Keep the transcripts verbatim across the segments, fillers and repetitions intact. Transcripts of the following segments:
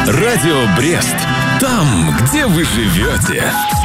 Радио Брест. Там, где вы живете.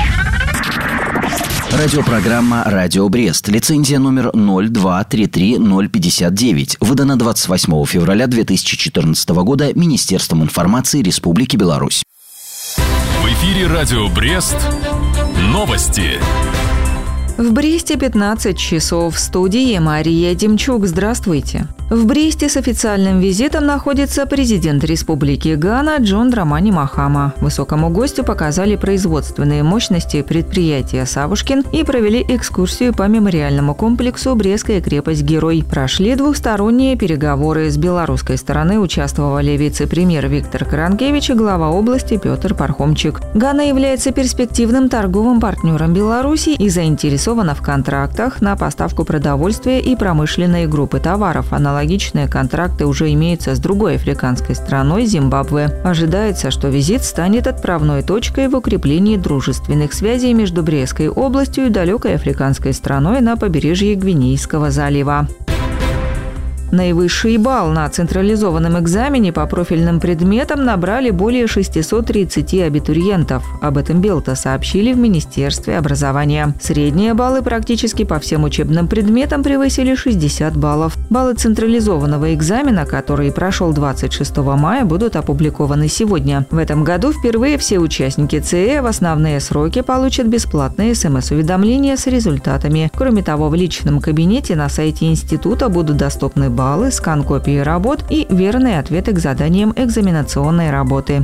Радиопрограмма «Радио Брест». Лицензия номер ноль два три три ноль пятьдесят девять. Выдана двадцать восьмого февраля две тысячи четырнадцатого года Министерством информации Республики Беларусь. В эфире «Радио Брест». Новости. В Бресте пятнадцать часов. В студии Мария Демчук. Здравствуйте. В Бресте с официальным визитом находится президент Республики Гана Джон Драмани Махама. Высокому гостю показали производственные мощности предприятия «Савушкин» и провели экскурсию по мемориальному комплексу «Брестская крепость-герой». Прошли двухсторонние переговоры. С белорусской стороны участвовали вице-премьер Виктор Каранкевич и глава области Петр Пархомчик. Гана является перспективным торговым партнером Беларуси и заинтересована в контрактах на поставку продовольствия и промышленной группы товаров. Аналогичные контракты уже имеются с другой африканской страной – Зимбабве. Ожидается, что визит станет отправной точкой в укреплении дружественных связей между Брестской областью и далекой африканской страной на побережье Гвинейского залива. Наивысший балл на централизованном экзамене по профильным предметам набрали более шестьсот тридцать абитуриентов. Об этом Белта сообщили в Министерстве образования. Средние баллы практически по всем учебным предметам превысили шестьдесят баллов. Баллы централизованного экзамена, который прошел двадцать шестого мая, будут опубликованы сегодня. В этом году впервые все участники ЦЭ в основные сроки получат бесплатные смс-уведомления с результатами. Кроме того, в личном кабинете на сайте института будут доступны баллы, скан копии работ и верные ответы к заданиям экзаменационной работы.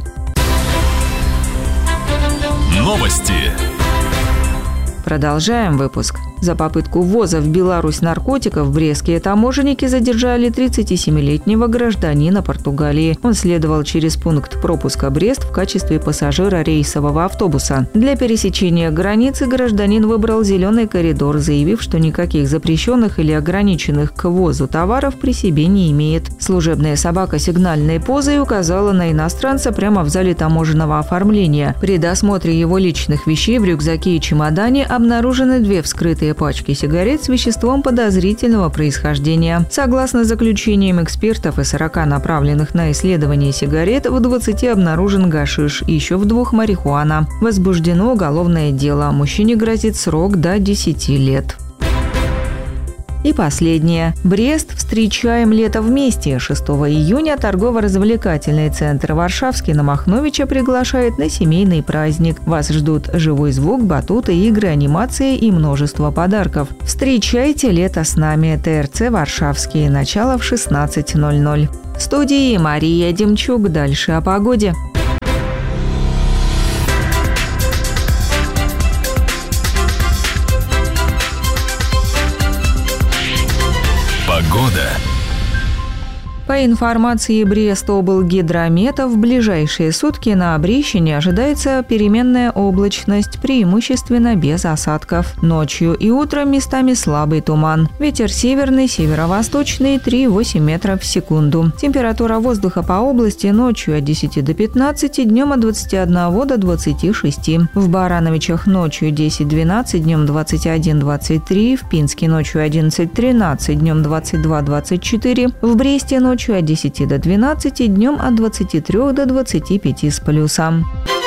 Новости. Продолжаем выпуск. За попытку ввоза в Беларусь наркотиков брестские таможенники задержали тридцатисемилетнего гражданина Португалии. Он следовал через пункт пропуска Брест в качестве пассажира рейсового автобуса. Для пересечения границы гражданин выбрал зеленый коридор, заявив, что никаких запрещенных или ограниченных к ввозу товаров при себе не имеет. Служебная собака сигнальной позой указала на иностранца прямо в зале таможенного оформления. При досмотре его личных вещей в рюкзаке и чемодане обнаружены две вскрытые пачки сигарет с веществом подозрительного происхождения. Согласно заключениям экспертов, из сорока направленных на исследование сигарет в двадцати обнаружен гашиш, еще в двух – марихуана. Возбуждено уголовное дело. Мужчине грозит срок до десяти лет. И последнее. Брест. Встречаем лето вместе. шестого июня торгово-развлекательный центр Варшавский на Махновича приглашает на семейный праздник. Вас ждут живой звук, батуты, игры, анимации и множество подарков. Встречайте лето с нами. ТРЦ Варшавский. Начало в шестнадцать ноль ноль. В студии Мария Демчук. Дальше о погоде. Погода. По информации Брестоблгидромета, в ближайшие сутки на Брещине ожидается переменная облачность, преимущественно без осадков. Ночью и утром местами слабый туман. Ветер северный, северо-восточный три и восемь метров в секунду. Температура воздуха по области ночью от десяти до пятнадцати, днем от двадцати одного до двадцати шести. В Барановичах ночью десять-двенадцать, днем двадцать один - двадцать три, в Пинске ночью одиннадцать-тринадцать, днем двадцать два - двадцать четыре, в Бресте ночью от десяти до двенадцати, днем от двадцати трёх до двадцати пяти с плюсом.